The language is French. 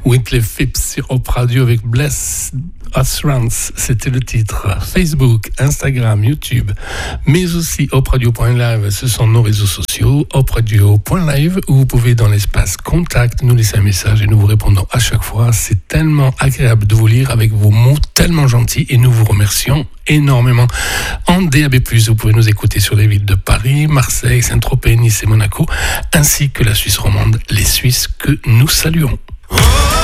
Whitley Phipps sur Op Radio avec Bless Assurance, c'était le titre. Facebook, Instagram, YouTube, mais aussi opradio.live, ce sont nos réseaux sociaux, opradio.live, où vous pouvez dans l'espace contact nous laisser un message et nous vous répondons à chaque fois. C'est tellement agréable de vous lire avec vos mots tellement gentils et nous vous remercions énormément. En DAB+, vous pouvez nous écouter sur les villes de Paris, Marseille, Saint-Tropez, Nice et Monaco, ainsi que la Suisse romande, les Suisses que nous saluons.